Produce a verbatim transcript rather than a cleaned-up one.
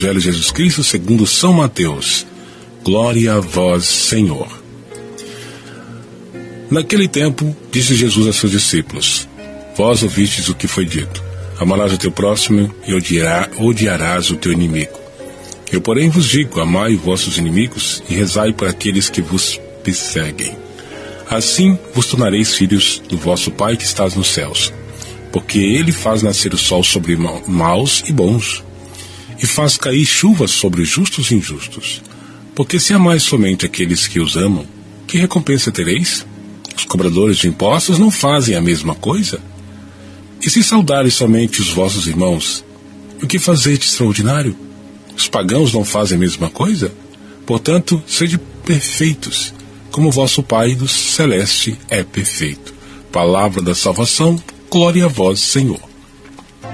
Evangelho de Jesus Cristo segundo São Mateus. Glória a vós, Senhor. Naquele tempo, disse Jesus a seus discípulos: Vós ouvistes o que foi dito: amarás o teu próximo e odiará, odiarás o teu inimigo. Eu, porém, vos digo: amai vossos inimigos e rezai por aqueles que vos perseguem. Assim vos tornareis filhos do vosso Pai que estás nos céus, porque Ele faz nascer o sol sobre maus e bons, e faz cair chuva sobre justos e injustos. Porque se amais somente aqueles que os amam, que recompensa tereis? Os cobradores de impostos não fazem a mesma coisa? E se saudares somente os vossos irmãos, o que fazeis de extraordinário? Os pagãos não fazem a mesma coisa? Portanto, sede perfeitos, como vosso Pai do Celeste é perfeito. Palavra da salvação, glória a vós, Senhor.